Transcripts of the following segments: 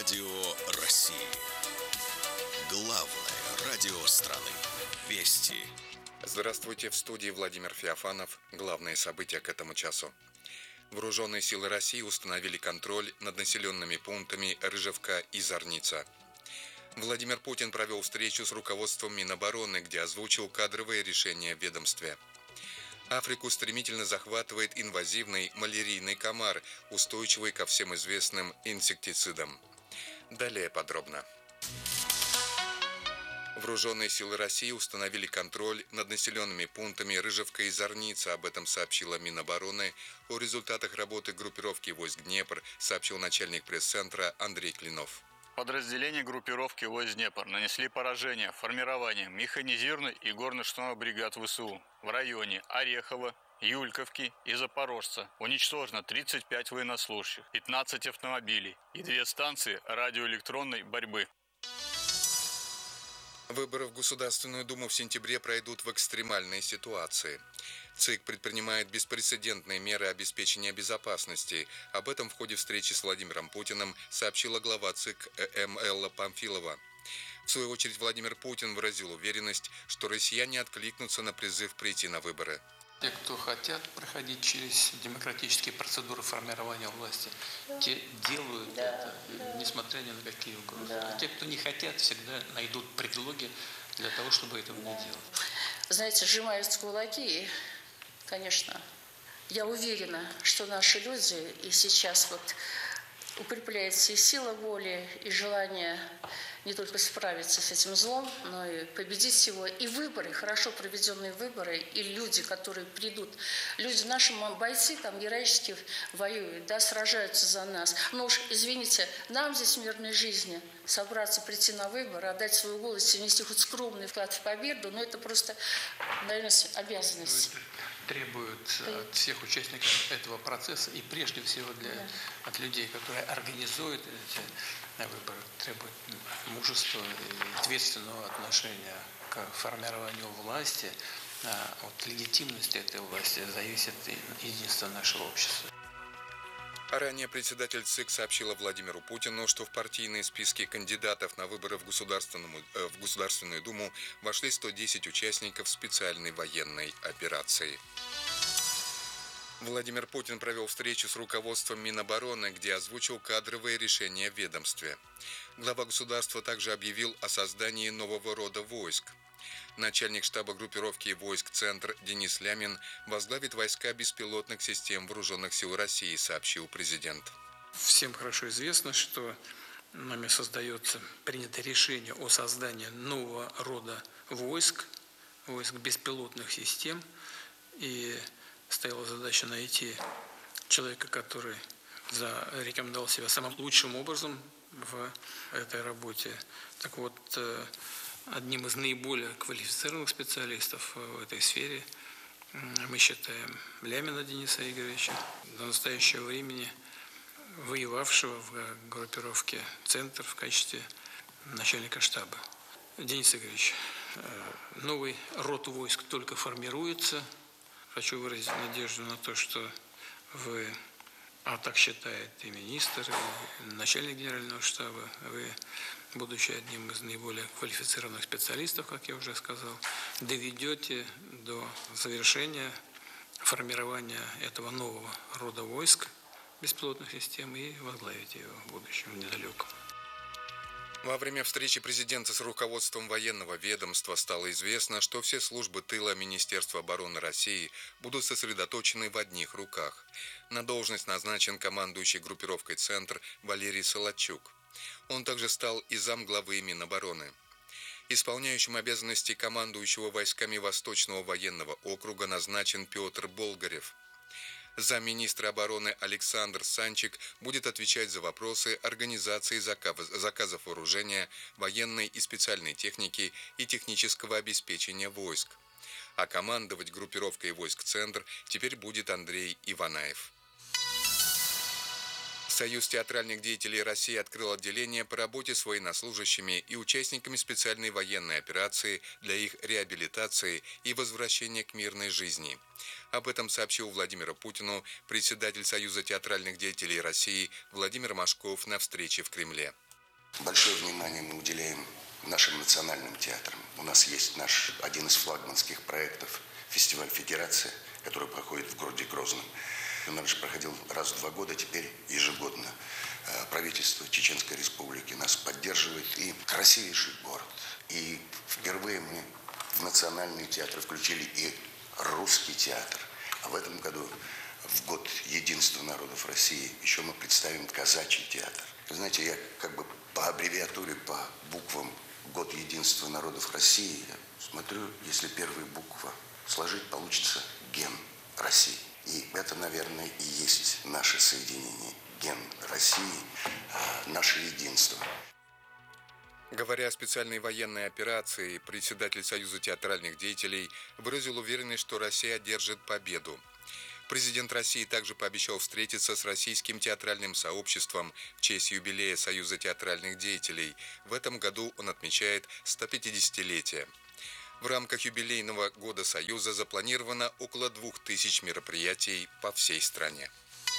Радио России. Главное радио страны. Вести. Здравствуйте, в студии Владимир Феофанов. Главные события к этому часу. Вооруженные силы России установили контроль над населенными пунктами Рыжевка и Зорница. Владимир Путин провел встречу с руководством Минобороны, где озвучил кадровые решения в ведомстве. Африку стремительно захватывает инвазивный малярийный комар, устойчивый ко всем известным инсектицидам. Далее подробно. Вооруженные силы России установили контроль над населенными пунктами Рыжевка и Зорница. Об этом сообщила Минобороны. О результатах работы группировки войск Днепр сообщил начальник пресс-центра Андрей Клинов. Подразделения группировки войск Днепр нанесли поражение формированием механизированной и горно-штурмовых бригад ВСУ в районе Орехова, Юльковки и Запорожца. Уничтожено 35 военнослужащих, 15 автомобилей и 2 станции радиоэлектронной борьбы. Выборы в Государственную Думу в сентябре пройдут в экстремальной ситуации. ЦИК предпринимает беспрецедентные меры обеспечения безопасности. Об этом в ходе встречи с Владимиром Путиным сообщила глава ЦИК Элла Памфилова. В свою очередь Владимир Путин выразил уверенность, что россияне откликнутся на призыв прийти на выборы. Те, кто хотят проходить через демократические процедуры формирования власти, те делают это, несмотря ни на какие угрозы. А те, кто не хотят, всегда найдут предлоги для того, чтобы этого не делать. Знаете, сжимаются кулаки, и, конечно, я уверена, что наши люди и сейчас укрепляется и сила воли, и желание не только справиться с этим злом, но и победить его. И выборы, хорошо проведенные выборы, и люди, которые придут. Люди, наши бойцы там героически воюют, да, сражаются за нас. Но уж, извините, нам здесь в мирной жизни собраться, прийти на выборы, отдать свою голос и внести хоть скромный вклад в победу, но это просто, наверное, обязанность. Требует от всех участников этого процесса и прежде всего от людей, которые организуют эти выборы, требует мужества и ответственного отношения к формированию власти. От легитимности этой власти зависит единство нашего общества. Ранее председатель ЦИК сообщила Владимиру Путину, что в партийные списки кандидатов на выборы в Государственную Думу вошли 110 участников специальной военной операции. Владимир Путин провел встречу с руководством Минобороны, где озвучил кадровые решения в ведомстве. Глава государства также объявил о создании нового рода войск. Начальник штаба группировки войск «Центр» Денис Лямин возглавит войска беспилотных систем Вооруженных сил России, сообщил президент. Всем хорошо известно, что нами принято решение о создании нового рода войск беспилотных систем. И стояла задача найти человека, который зарекомендовал себя самым лучшим образом в этой работе. Так вот, одним из наиболее квалифицированных специалистов в этой сфере мы считаем Лямина Дениса Игоревича, до настоящего времени воевавшего в группировке «Центр» в качестве начальника штаба. Денис Игоревич, новый род войск только формируется. Хочу выразить надежду на то, что вы, а так считает и министр, и начальник генерального штаба, вы, будучи одним из наиболее квалифицированных специалистов, как я уже сказал, доведете до завершения формирования этого нового рода войск беспилотных систем и возглавите его в будущем недалеком. Во время встречи президента с руководством военного ведомства стало известно, что все службы тыла Министерства обороны России будут сосредоточены в одних руках. На должность назначен командующий группировкой «Центр» Валерий Солодчук. Он также стал и замглавы Минобороны. Исполняющим обязанности командующего войсками Восточного военного округа назначен Петр Болгарев. Замминистра обороны Александр Санчик будет отвечать за вопросы организации заказов вооружения, военной и специальной техники и технического обеспечения войск. А командовать группировкой войск «Центр» теперь будет Андрей Иванаев. Союз театральных деятелей России открыл отделение по работе с военнослужащими и участниками специальной военной операции для их реабилитации и возвращения к мирной жизни. Об этом сообщил Владимиру Путину председатель Союза театральных деятелей России Владимир Машков на встрече в Кремле. Большое внимание мы уделяем нашим национальным театрам. У нас есть один из флагманских проектов «Фестиваль Федерация», который проходит в городе Грозном. Он раньше проходил раз в 2 года, теперь ежегодно. Правительство Чеченской Республики нас поддерживает. И красивейший город. И впервые мы в национальные театры включили и русский театр. А в этом году, в год единства народов России, еще мы представим казачий театр. Вы знаете, я как бы по аббревиатуре, по буквам «Год единства народов России» я смотрю, если первые буквы сложить, получится ген России. И это, наверное, и есть наше соединение. Ген России, наше единство. Говоря о специальной военной операции, председатель Союза театральных деятелей выразил уверенность, что Россия одержит победу. Президент России также пообещал встретиться с российским театральным сообществом в честь юбилея Союза театральных деятелей. В этом году он отмечает 150-летие. В рамках юбилейного года Союза запланировано около 2000 мероприятий по всей стране.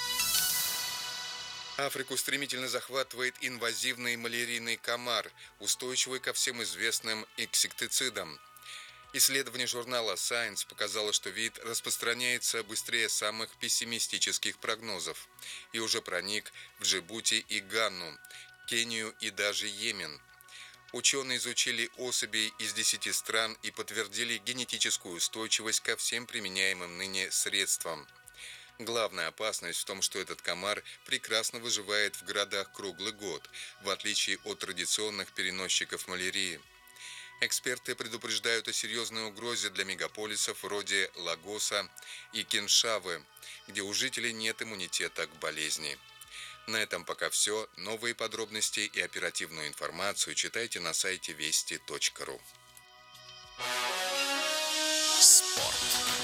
Африку стремительно захватывает инвазивный малярийный комар, устойчивый ко всем известным инсектицидам. Исследование журнала Science показало, что вид распространяется быстрее самых пессимистических прогнозов и уже проник в Джибути и Ганну, Кению и даже Йемен. Ученые изучили особей из 10 стран и подтвердили генетическую устойчивость ко всем применяемым ныне средствам. Главная опасность в том, что этот комар прекрасно выживает в городах круглый год, в отличие от традиционных переносчиков малярии. Эксперты предупреждают о серьезной угрозе для мегаполисов вроде Лагоса и Киншавы, где у жителей нет иммунитета к болезни. На этом пока все. Новые подробности и оперативную информацию читайте на сайте вести.ру. Спорт.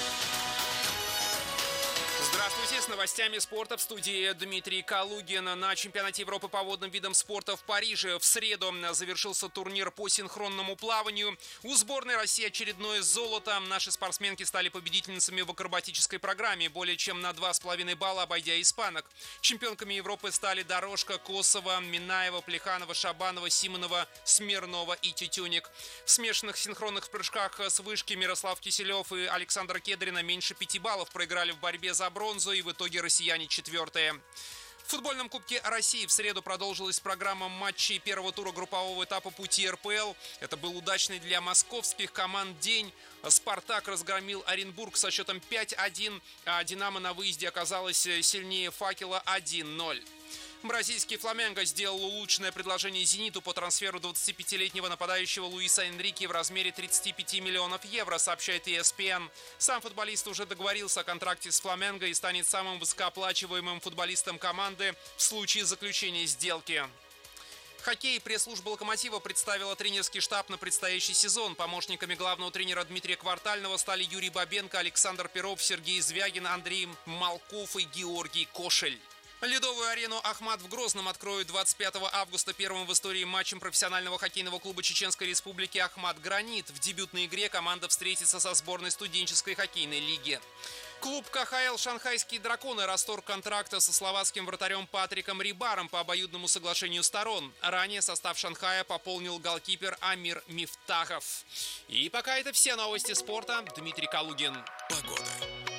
Здравствуйте, с новостями спорта в студии Дмитрий Калугин. На чемпионате Европы по водным видам спорта в Париже в среду завершился турнир по синхронному плаванию. У сборной России очередное золото. Наши спортсменки стали победительницами в акробатической программе, более чем на 2,5 балла обойдя испанок. Чемпионками Европы стали Дорожка, Косова, Минаева, Плеханова, Шабанова, Симонова, Смирнова и Тютюник. В смешанных синхронных прыжках с вышки Мирослав Киселев и Александр Кедрина меньше 5 баллов проиграли в борьбе за бронзу, и в итоге россияне 4-е. В футбольном Кубке России в среду продолжилась программа матчей первого тура группового этапа пути РПЛ. Это был удачный для московских команд день. «Спартак» разгромил Оренбург со счетом 5-1, а «Динамо» на выезде оказалась сильнее «Факела» 1-0. Бразильский «Фламенго» сделал улучшенное предложение «Зениту» по трансферу 25-летнего нападающего Луиса Энрике в размере 35 миллионов евро, сообщает ESPN. Сам футболист уже договорился о контракте с «Фламенго» и станет самым высокооплачиваемым футболистом команды в случае заключения сделки. Хоккей. Пресс-служба «Локомотива» представила тренерский штаб на предстоящий сезон. Помощниками главного тренера Дмитрия Квартального стали Юрий Бабенко, Александр Перов, Сергей Звягин, Андрей Малков и Георгий Кошель. Ледовую арену «Ахмат» в Грозном откроют 25 августа первым в истории матчем профессионального хоккейного клуба Чеченской Республики «Ахмат Гранит». В дебютной игре команда встретится со сборной студенческой хоккейной лиги. Клуб КХЛ «Шанхайские драконы» расторг контракта со словацким вратарем Патриком Рибаром по обоюдному соглашению сторон. Ранее состав Шанхая пополнил голкипер Амир Мифтахов. И пока это все новости спорта. Дмитрий Калугин. Погода.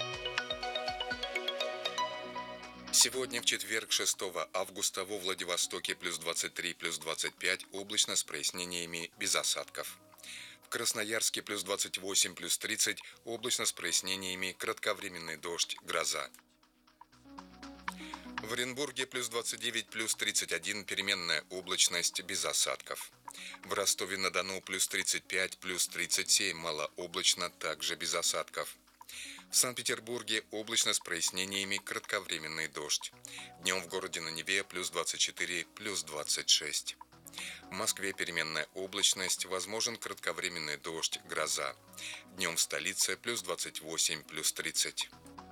Сегодня, в четверг, 6 августа, во Владивостоке плюс 23, плюс 25, облачно с прояснениями, без осадков. В Красноярске плюс 28, плюс 30, облачно с прояснениями, кратковременный дождь, гроза. В Оренбурге плюс 29, плюс 31, переменная облачность, без осадков. В Ростове-на-Дону плюс 35, плюс 37, малооблачно, также без осадков. В Санкт-Петербурге облачно с прояснениями, кратковременный дождь. Днем в городе на Неве плюс 24, плюс 26. В Москве переменная облачность, возможен кратковременный дождь, гроза. Днем в столице плюс 28, плюс 30.